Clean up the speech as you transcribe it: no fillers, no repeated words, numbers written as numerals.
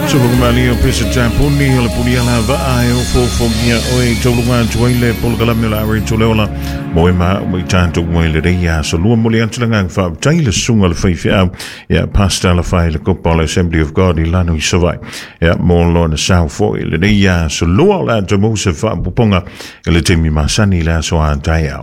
Malio Pisa Jampuni, or Pudiala, Io, for Mia, Oi, Toluan, Joyle, Polgamila, Toleola, Moima, we turn to Moileria, so Luamulian for Taylor Sungal Faithia, Pastel File, Copal Assembly of God, Ilano Savai, more on the South for Ileria, so Luala, Jamosa, Puponga, Iletimi Masani, Lasso, and Daya.